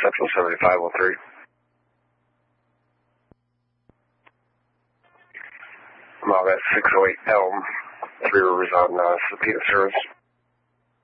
Central 7503. I'm out at 608 Elm, 3 Rivers on Sapita service.